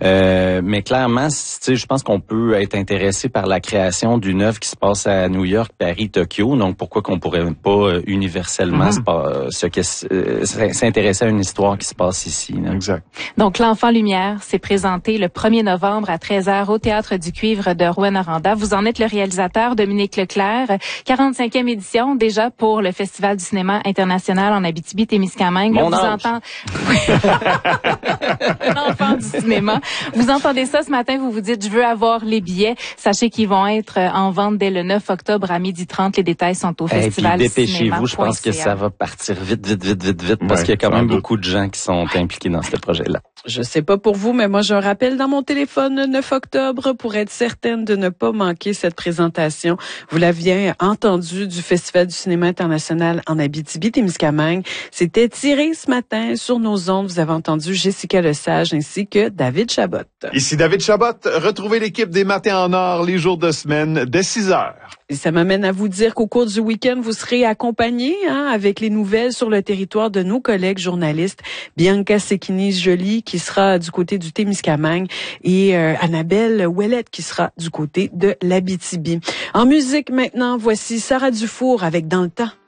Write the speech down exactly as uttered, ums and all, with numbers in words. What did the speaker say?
Euh, mais clairement, tu sais, je pense qu'on peut être intéressé par la création d'une œuvre qui se passe à New York, Paris, Tokyo. Donc, pourquoi qu'on pourrait pas euh, universellement mm-hmm. se, se, euh, s'intéresser à une histoire qui se passe ici, là. Exact. Donc, l'Enfant Lumière s'est présenté le premier novembre à treize heures au Théâtre du Cuivre de Rouyn-Noranda. Vous en êtes le réalisateur, Dominique Leclerc. quarante-cinquième édition déjà pour le Festival du cinéma international en Abitibi-Témiscamingue. Mon vous entend... L'enfant du cinéma. Vous entendez ça ce matin, vous vous dites, je veux avoir les billets. Sachez qu'ils vont être en vente dès le neuf octobre à midi trente. Les détails sont au festival du cinéma. Dépêchez-vous, je pense que ça va partir vite, vite, vite, vite, vite, parce ouais, qu'il y a quand même beaucoup de gens qui sont impliqués dans ce projet-là. Je sais pas pour vous, mais moi, j'ai un rappel dans mon téléphone le neuf octobre pour être certaine de ne pas manquer cette présentation. Vous l'aviez entendu du Festival du cinéma international en Abitibi-Témiscamingue. C'était tiré ce matin sur nos ondes. Vous avez entendu Jessica Lesage ainsi que David Chabot. Ici David Chabot. Retrouvez l'équipe des Matins en or les jours de semaine dès six heures. Et ça m'amène à vous dire qu'au cours du week-end, vous serez accompagnés hein, avec les nouvelles sur le territoire de nos collègues journalistes. Bianca Sekini-Joly qui sera du côté du Témiscamingue et euh, Annabelle Ouellette qui sera du côté de l'Abitibi. En musique maintenant, voici Sarah Dufour avec Dans le temps.